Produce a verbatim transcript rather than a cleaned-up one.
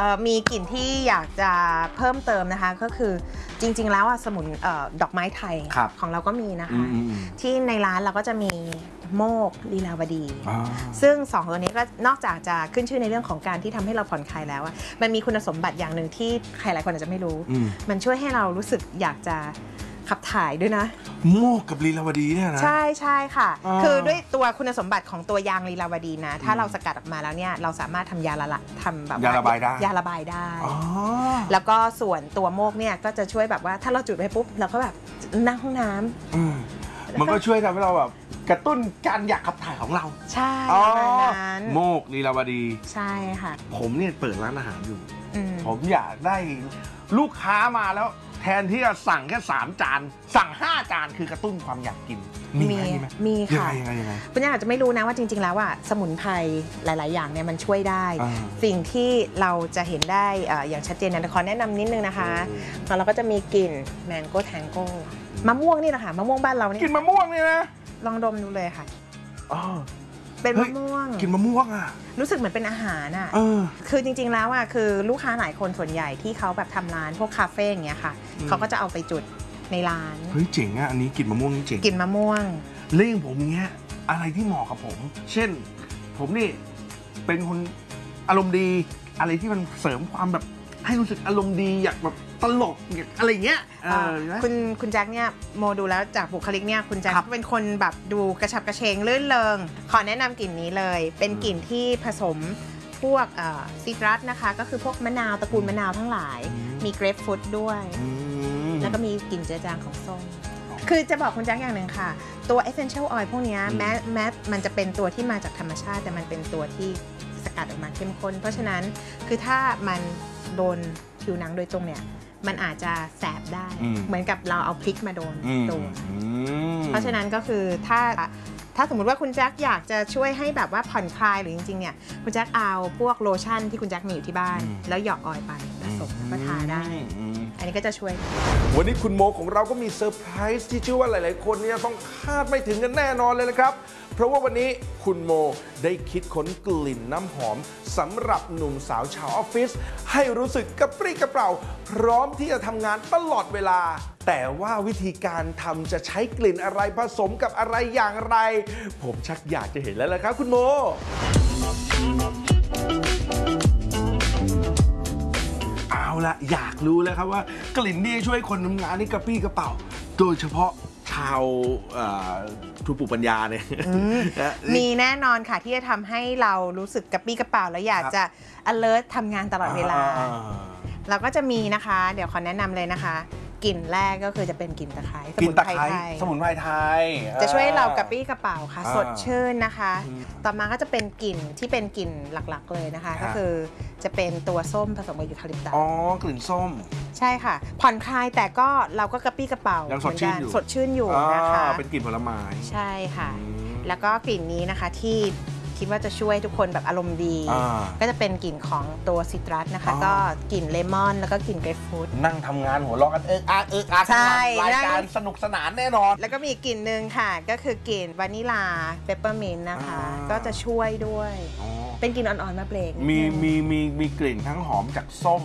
มีกลิ่นที่อยากจะเพิ่มเติมนะคะก็คือจริงๆแล้วสมุนดอกไม้ไทยของเราก็มีนะคะที่ในร้านเราก็จะมีโมกลีลาวดีซึ่งสองตัวนี้ก็นอกจากจะขึ้นชื่อในเรื่องของการที่ทำให้เราผ่อนคลายแล้วมันมีคุณสมบัติอย่างหนึ่งที่ใครหลายคนอาจจะไม่รู้มันช่วยให้เรารู้สึกอยากจะขับถ่ายด้วยนะโมกกับลีลาวดีเนี่ยนะใช่ใช่ค่ะคือด้วยตัวคุณสมบัติของตัวยางลีลาวดีนะถ้าเราสกัดออกมาแล้วเนี่ยเราสามารถทำยาละละทำแบบยาระบายได้ยาระบายได้แล้วก็ส่วนตัวโมกเนี่ยก็จะช่วยแบบว่าถ้าเราจุดไปปุ๊บเราก็แบบนั่งห้องน้ำมันก็ช่วยทำให้เราแบบกระตุ้นการอยากขับถ่ายของเราใช่โมกลีลาวดีใช่ค่ะผมเนี่ยเปิดร้านอาหารอยู่ผมอยากได้ลูกค้ามาแล้วแทนที่จะสั่งแค่สามจานสั่งห้าจานคือกระตุ้นความอยากกินมีไหมมีค่ะยังไงยังไงคุณย่าอาจจะไม่รู้นะว่าจริงๆแล้วว่าสมุนไพรหลายๆอย่างเนี่ยมันช่วยได้สิ่งที่เราจะเห็นได้อย่างชัดเจนนะขอแนะนำนิดนึงนะคะของเราก็จะมีกลิ่นแมงโก้แทงโก้มะม่วงนี่แหละค่ะมะม่วงบ้านเราเนี่ยกลิ่นมะม่วงนี่นะลองดมดูเลยค่ะเป็นมะม่วงกินมะม่วงอ่ะรู้สึกเหมือนเป็นอาหารอ่ะคือจริงๆแล้วอ่ะคือลูกค้าหลายคนส่วนใหญ่ที่เขาแบบทำร้านพวกคาเฟ่อย่างเงี้ยค่ะเขาก็จะเอาไปจุดในร้านเฮ้ยเจ๋งอ่ะอันนี้กลิ่นมะม่วงเจ๋งกลิ่นมะม่วงเรื่องผมเงี้ยอะไรที่เหมาะกับผมเช่นผมนี่เป็นคนอารมณ์ดีอะไรที่มันเสริมความแบบให้รู้สึกอารมณ์ดีอยากแบบตลกอยากอะไรเงี้ยคุณคุณแจ็คเนี่ยโมดูแล้วจากบุคลิกเนี่ยคุณแจ็คเป็นคนแบบดูกระฉับกระเฉงลื่นเริงขอแนะนำกลิ่นนี้เลยเป็นกลิ่นที่ผสมพวกซิตรัสนะคะก็คือพวกมะนาวตระกูลมะนาวทั้งหลายมีเกรปฟรุตด้วยแล้วก็มีกลิ่นเจือจางของส้มคือจะบอกคุณแจ็คอย่างหนึ่งค่ะตัว essential oil พวกนี้แม้แม้มันจะเป็นตัวที่มาจากธรรมชาติแต่มันเป็นตัวที่สกัดออกมาเข้มข้นเพราะฉะนั้นคือถ้ามันโดนผิวหนังโดยตรงเนี่ยมันอาจจะแสบได้เหมือนกับเราเอาพริกมาโดนตัวเพราะฉะนั้นก็คือถ้าถ้าสมมติว่าคุณแจ็คอยากจะช่วยให้แบบว่าผ่อนคลายหรือจริงๆเนี่ยคุณแจ็คเอาพวกโลชั่นที่คุณแจ็คมีอยู่ที่บ้านแล้วหยอกออยล์ไปผสมก็ทาได้อันนี้ก็จะช่วยวันนี้คุณโมของเราก็มีเซอร์ไพรส์ที่เชื่อว่าหลายๆคนเนี่ยต้องคาดไม่ถึงกันแน่นอนเลยนะครับเพราะว่าวันนี้คุณโมได้คิดค้นกลิ่นน้ำหอมสำหรับหนุ่มสาวชาวออฟฟิศให้รู้สึกกระปรี้กระเปร่าพร้อมที่จะทำงานตลอดเวลาแต่ว่าวิธีการทำจะใช้กลิ่นอะไรผสมกับอะไรอย่างไรผมชักอยากจะเห็นแล้วละครับคุณโมเอาละอยากรู้แล้วครับว่ากลิ่นที่ช่วยคนทำงานนี่กระปรี้กระเปร่าโดยเฉพาะชาวทูปุปัญญาเนี่ยมีแน่นอนค่ะที่จะทำให้เรารู้สึกกระปรี้กระเปร่าแล้วอยากจะ alert ทำงานตลอดเวลาเราก็จะมีนะคะเดี๋ยวขอแนะนำเลยนะคะกลิ่นแรกก็คือจะเป็นกลิ่นตะไคร้สมุนไพรไทยสมุนไพรไทยจะช่วยเรากระปรี้กระเป๋าค่ะสดชื่นนะคะต่อมาก็จะเป็นกลิ่นที่เป็นกลิ่นหลักๆเลยนะคะก็คือจะเป็นตัวส้มผสมกับยูคาลิปตัสอ๋อกลิ่นส้มใช่ค่ะผ่อนคลายแต่ก็เราก็กระปรี้กระเป๋ายังสดชื่นอยู่สดชื่นอยู่นะคะเป็นกลิ่นผลไม้ใช่ค่ะแล้วก็กลิ่นนี้นะคะที่คิดว่าจะช่วยทุกคนแบบอารมณ์ดีก็จะเป็นกลิ่นของตัวซิตรัสนะคะก็กลิ่นเลมอนแล้วก็กลิ่นเกรปฟรุตนั่งทำงานหัวเราะกันเอิ๊กอาร์เอิ๊กอาร์รายการสนุกสนานแน่นอนแล้วก็มีกลิ่นหนึ่งค่ะก็คือกลิ่นวานิลาเปปเปอร์มินต์นะคะก็จะช่วยด้วยเป็นกลิ่นอ่อนๆมาเบรกมีมีมีมีกลิ่นทั้งหอมจากส้ม